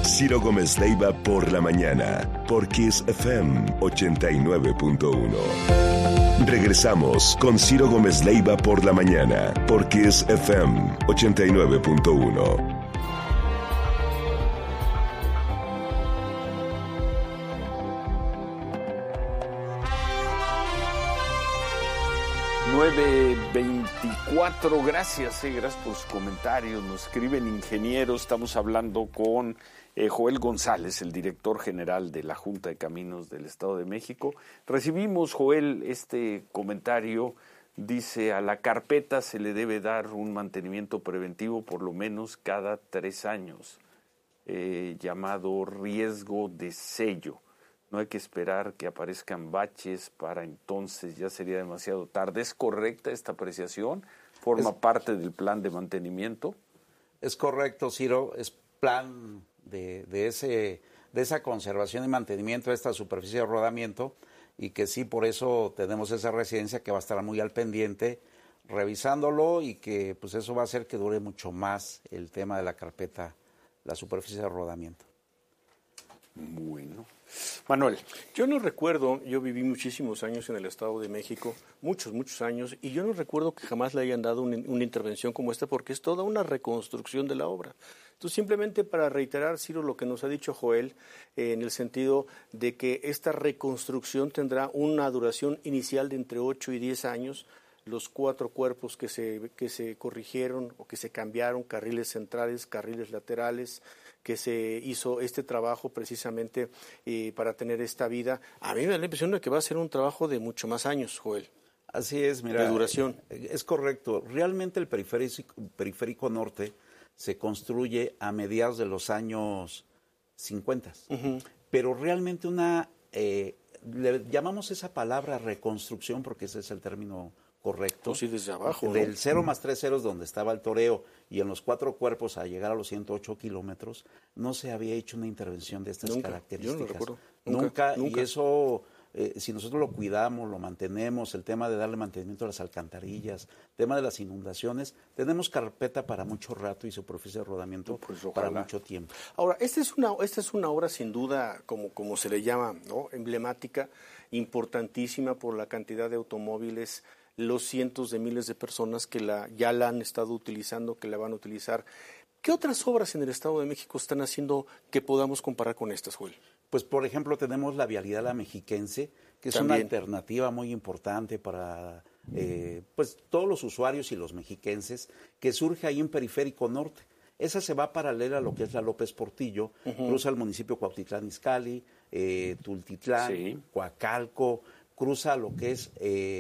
Ciro Gómez Leiva por la mañana, por Kiss FM 89.1. Regresamos con Ciro Gómez Leiva por la mañana, por Kiss FM 89.1. .24, gracias por sus comentarios, nos escriben ingenieros, estamos hablando con Joel González, el director general de la Junta de Caminos del Estado de México. Recibimos, Joel, este comentario, dice, a la carpeta se le debe dar un mantenimiento preventivo por lo menos cada 3 años, llamado riesgo de sello. No hay que esperar que aparezcan baches para entonces, ya sería demasiado tarde. ¿Es correcta esta apreciación? ¿Forma parte del plan de mantenimiento? Es correcto, Ciro. Es plan de esa conservación y mantenimiento de esta superficie de rodamiento, y que sí, por eso tenemos esa residencia que va a estar muy al pendiente, revisándolo, y que pues eso va a hacer que dure mucho más el tema de la carpeta, la superficie de rodamiento. Bueno. Manuel. Yo no recuerdo, yo viví muchísimos años en el Estado de México, muchos años, y yo no recuerdo que jamás le hayan dado una intervención como esta, porque es toda una reconstrucción de la obra. Entonces, simplemente para reiterar, Ciro, lo que nos ha dicho Joel, en el sentido de que esta reconstrucción tendrá una duración inicial de entre 8 y 10 años, los 4 cuerpos que se corrigieron o que se cambiaron, carriles centrales, carriles laterales, que se hizo este trabajo precisamente para tener esta vida. A mí me da la impresión de que va a ser un trabajo de mucho más años, Joel. Así es, mira. De duración. Es correcto. Realmente el periférico norte se construye a mediados de los años 50. Uh-huh. Pero realmente le llamamos esa palabra reconstrucción porque ese es el término correcto. Pues sí, desde abajo, ¿no? Del 0 más 3 ceros donde estaba el toreo y en los 4 cuerpos a llegar a los 108 kilómetros, no se había hecho una intervención de estas características. Yo no lo recuerdo. Nunca. Y eso, si nosotros lo cuidamos, lo mantenemos, el tema de darle mantenimiento a las alcantarillas, el tema de las inundaciones, tenemos carpeta para mucho rato y superficie de rodamiento para mucho tiempo. Ahora, esta es una obra sin duda, como se le llama, ¿no? Emblemática, importantísima por la cantidad de automóviles, los cientos de miles de personas que ya la han estado utilizando, que la van a utilizar. ¿Qué otras obras en el Estado de México están haciendo que podamos comparar con estas, Joel? Pues, por ejemplo, tenemos la vialidad La Mexiquense, que es una alternativa muy importante para pues todos los usuarios y los mexiquenses, que surge ahí en Periférico Norte. Esa se va paralela a lo que es la López Portillo, cruza el municipio Cuautitlán Izcalli, Tultitlán, Coacalco, cruza lo que es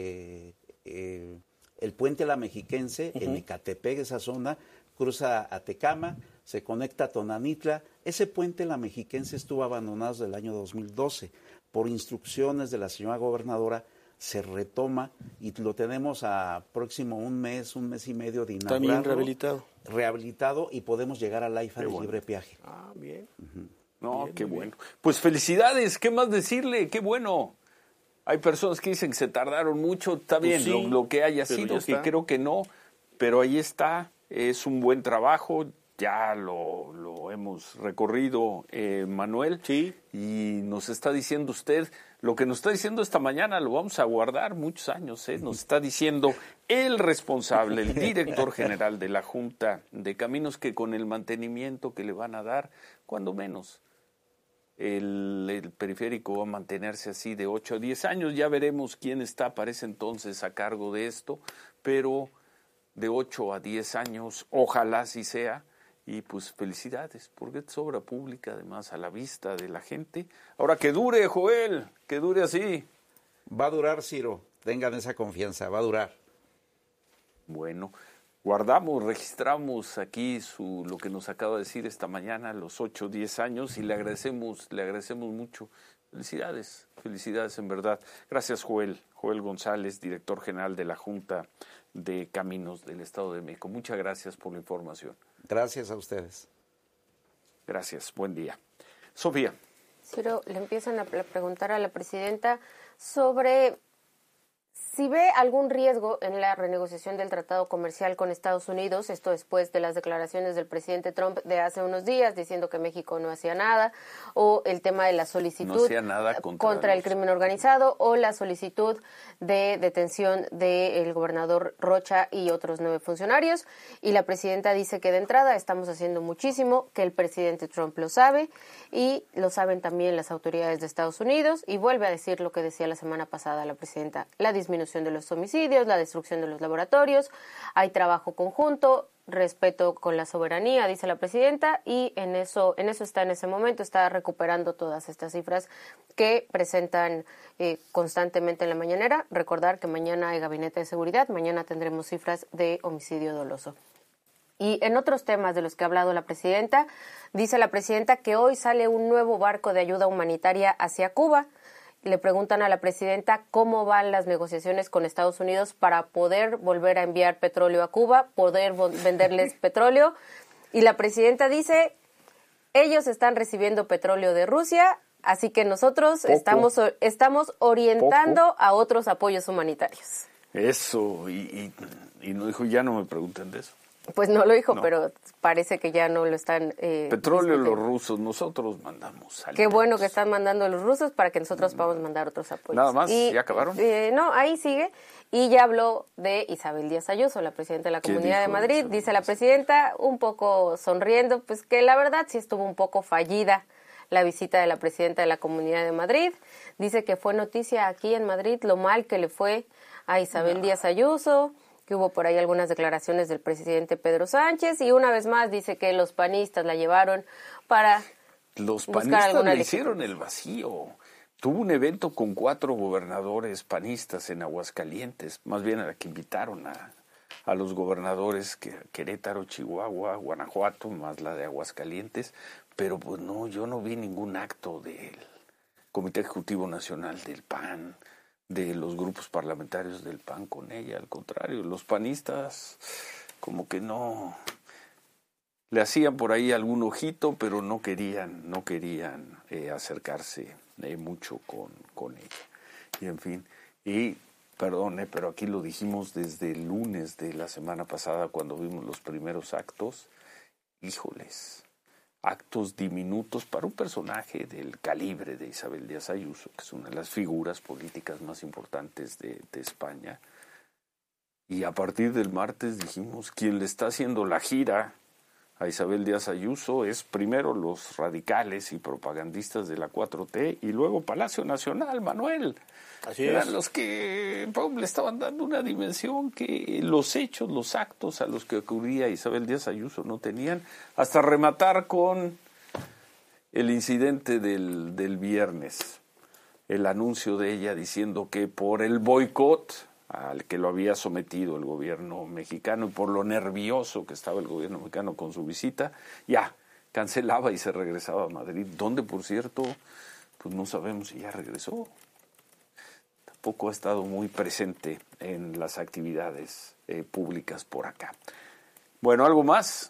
el puente La Mexiquense, en Ecatepec, esa zona, cruza a Tecama, se conecta a Tonanitla. Ese puente La Mexiquense estuvo abandonado desde el año 2012. Por instrucciones de la señora gobernadora, se retoma y lo tenemos a próximo un mes y medio de inaugurarlo. También rehabilitado. Rehabilitado, y podemos llegar al AIFA de libre peaje. Ah, bien. No, bien, qué bien. bueno. Pues felicidades, ¿qué más decirle? Qué bueno. Hay personas que dicen que se tardaron mucho, está bien, sí, lo que haya sido, que creo que no, pero ahí está, es un buen trabajo, ya lo hemos recorrido, Manuel, sí. Y nos está diciendo usted, lo que nos está diciendo esta mañana lo vamos a guardar muchos años, nos está diciendo el responsable, el director general de la Junta de Caminos, que con el mantenimiento que le van a dar, cuando menos, el periférico va a mantenerse así de 8 a 10 años. Ya veremos quién está para ese entonces a cargo de esto, pero de 8 a 10 años, ojalá así sea. Y pues felicidades, porque es obra pública, además a la vista de la gente. Ahora que dure, Joel, que dure así. Va a durar, Ciro, tengan esa confianza, va a durar. Bueno, guardamos, registramos aquí lo que nos acaba de decir esta mañana, los 8 o 10 años, y le agradecemos mucho. Felicidades en verdad. Gracias, Joel González, director general de la Junta de Caminos del Estado de México. Muchas gracias por la información. Gracias a ustedes. Gracias, buen día. Sofía. Ciro, le empiezan a preguntar a la presidenta sobre Si ve algún riesgo en la renegociación del tratado comercial con Estados Unidos, esto después de las declaraciones del presidente Trump de hace unos días diciendo que México no hacía nada, o el tema de la solicitud contra el crimen organizado, o la solicitud de detención del gobernador Rocha y otros 9 funcionarios, y la presidenta dice que de entrada estamos haciendo muchísimo, que el presidente Trump lo sabe, y lo saben también las autoridades de Estados Unidos, y vuelve a decir lo que decía la semana pasada la presidenta, la disminución de los homicidios, la destrucción de los laboratorios, hay trabajo conjunto, respeto con la soberanía, dice la presidenta, y en eso está en ese momento, está recuperando todas estas cifras que presentan constantemente en la mañanera. Recordar que mañana hay gabinete de seguridad, mañana tendremos cifras de homicidio doloso. Y en otros temas de los que ha hablado la presidenta, dice la presidenta que hoy sale un nuevo barco de ayuda humanitaria hacia Cuba. Le preguntan a la presidenta cómo van las negociaciones con Estados Unidos para poder volver a enviar petróleo a Cuba, poder venderles petróleo. Y la presidenta dice, ellos están recibiendo petróleo de Rusia, así que nosotros estamos orientando a otros apoyos humanitarios. Eso, y no dijo, ya no me pregunten de eso. Pues no lo dijo, no. Pero parece que ya no lo están... Petróleo los rusos, nosotros mandamos. Qué bueno que están mandando los rusos para que nosotros podamos mandar otros apoyos. Nada más, ¿ya acabaron? No, ahí sigue. Y ya habló de Isabel Díaz Ayuso, la presidenta de la Comunidad de Madrid. Dice la presidenta, un poco sonriendo, pues que la verdad sí estuvo un poco fallida la visita de la presidenta de la Comunidad de Madrid. Dice que fue noticia aquí en Madrid lo mal que le fue a Isabel Díaz Ayuso, que hubo por ahí algunas declaraciones del presidente Pedro Sánchez, y una vez más dice que los panistas la llevaron para los panistas le hicieron el vacío. Tuvo un evento con 4 gobernadores panistas en Aguascalientes, más bien a la que invitaron a los gobernadores Querétaro, Chihuahua, Guanajuato, más la de Aguascalientes, pero pues no, yo no vi ningún acto del Comité Ejecutivo Nacional del PAN, de los grupos parlamentarios del PAN con ella. Al contrario, los panistas como que no le hacían por ahí algún ojito, pero no querían acercarse mucho con ella. Y en fin, y perdone, pero aquí lo dijimos desde el lunes de la semana pasada cuando vimos los primeros actos. Híjoles, actos diminutos para un personaje del calibre de Isabel Díaz Ayuso, que es una de las figuras políticas más importantes de España. Y a partir del martes dijimos, quien le está haciendo la gira a Isabel Díaz Ayuso es primero los radicales y propagandistas de la 4T y luego Palacio Nacional, Manuel. Así eran los que le estaban dando una dimensión que los hechos, los actos a los que acudía Isabel Díaz Ayuso no tenían, hasta rematar con el incidente del viernes, el anuncio de ella diciendo que por el boicot al que lo había sometido el gobierno mexicano y por lo nervioso que estaba el gobierno mexicano con su visita, ya cancelaba y se regresaba a Madrid, donde por cierto, pues no sabemos si ya regresó. Tampoco ha estado muy presente en las actividades públicas por acá. Bueno, ¿algo más?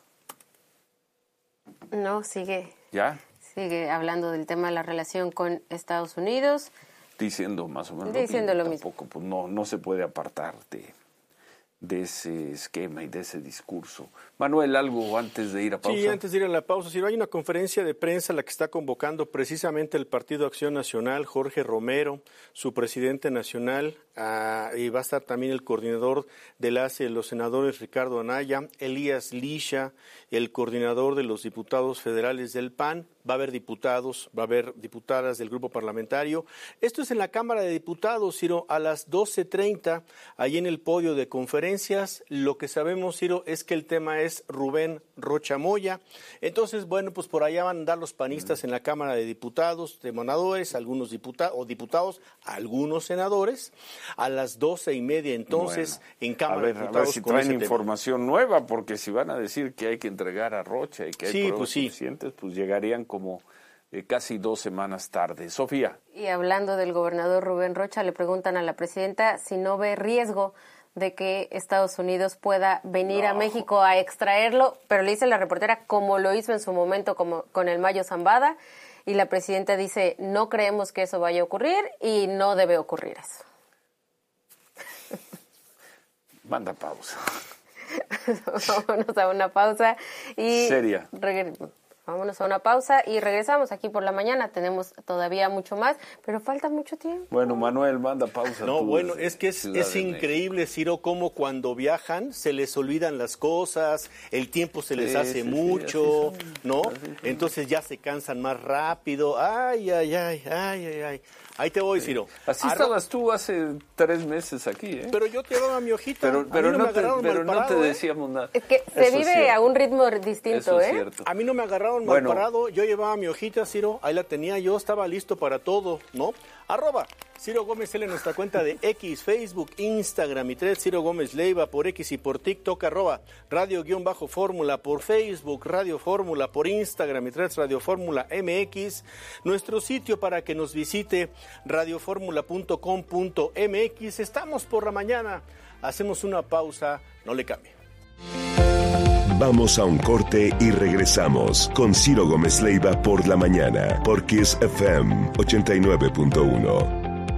No, sigue. ¿Ya? Sigue hablando del tema de la relación con Estados Unidos. Diciendo más o menos diciendo lo mismo. Tampoco, pues no se puede apartar de ese esquema y de ese discurso. Manuel, ¿algo antes de ir a pausa? Sí, antes de ir a la pausa. Si hay una conferencia de prensa la que está convocando precisamente el Partido Acción Nacional, Jorge Romero, su presidente nacional, y va a estar también el coordinador de los senadores Ricardo Anaya, Elías Lisha, el coordinador de los diputados federales del PAN. Va a haber diputados, va a haber diputadas del grupo parlamentario. Esto es en la Cámara de Diputados, Ciro, a las 12:30, ahí en el podio de conferencias. Lo que sabemos, Ciro, es que el tema es Rubén Rocha Moya. Entonces, bueno, pues por allá van a andar los panistas en la Cámara de Diputados, de senadores, algunos diputados, algunos senadores. A las 12:30, entonces, en Cámara de Diputados. A ver si traen información nueva, porque si van a decir que hay que entregar a Rocha y que hay pruebas suficientes, pues llegarían como casi 2 semanas tarde. Sofía. Y hablando del gobernador Rubén Rocha, le preguntan a la presidenta si no ve riesgo de que Estados Unidos pueda venir a México a extraerlo, pero le dice la reportera como lo hizo en su momento como con el Mayo Zambada, y la presidenta dice no creemos que eso vaya a ocurrir y no debe ocurrir eso. Manda pausa. Vámonos a una pausa y seria. Vámonos a una pausa y regresamos aquí por la mañana. Tenemos todavía mucho más, pero falta mucho tiempo. Bueno, Manuel, manda pausa. No, bueno, es que es increíble, Ciro, cómo cuando viajan se les olvidan las cosas, el tiempo se les hace mucho, ¿no? Entonces ya se cansan más rápido. Ay. Ahí te voy, Ciro. Así estabas tú hace 3 meses aquí, ¿eh? Pero yo te daba mi hojita. Pero no te decíamos nada. Es que se vive a un ritmo distinto, Eso es cierto. A mí no me agarraron mal parado. Yo llevaba mi hojita, Ciro. Ahí la tenía. Yo estaba listo para todo, ¿no? @Ciro Gómez L en nuestra cuenta de X, Facebook, Instagram y Threads, Ciro Gómez Leiva por X y por TikTok, @radio_fórmula por Facebook, Radio Fórmula por Instagram y Threads, Radio Fórmula MX. Nuestro sitio para que nos visite, radioformula.com.mx. Estamos por la mañana. Hacemos una pausa. No le cambie. Vamos a un corte y regresamos con Ciro Gómez Leiva por la mañana, por Kiss FM 89.1.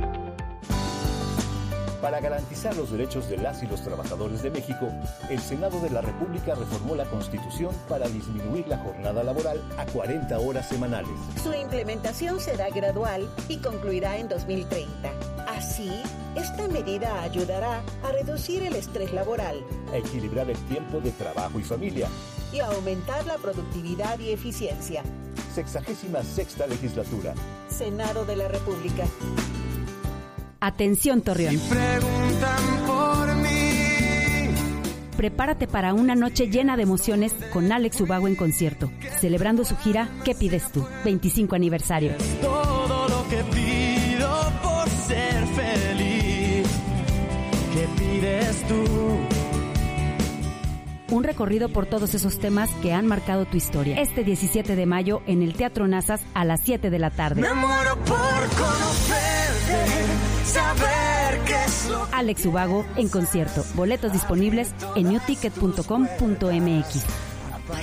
Para garantizar los derechos de las y los trabajadores de México, el Senado de la República reformó la Constitución para disminuir la jornada laboral a 40 horas semanales. Su implementación será gradual y concluirá en 2030. Así, esta medida ayudará a reducir el estrés laboral, a equilibrar el tiempo de trabajo y familia y a aumentar la productividad y eficiencia. 66ª legislatura. Senado de la República. Atención, Torreón. Preguntan por mí. Prepárate para una noche llena de emociones con Alex Ubago en concierto, celebrando su gira ¿Qué pides tú? 25 aniversario. Es todo lo que pido por ser feliz. ¿Qué pides tú? Un recorrido por todos esos temas que han marcado tu historia. Este 17 de mayo en el Teatro Nazas a las 7 de la tarde. Me muero por conocerte, saber qué es lo que... Alex Ubago en concierto. Boletos disponibles en newticket.com.mx.